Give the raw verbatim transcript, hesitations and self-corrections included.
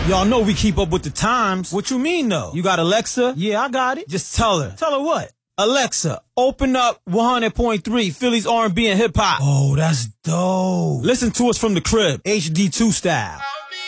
Y'all know we keep up with the times. What you mean, though? You got Alexa? Yeah, I got it. Just tell her. Tell her what? Alexa, open up one hundred point three Philly's R and B and hip hop. Oh, that's dope. Listen to us from the crib, H D two style.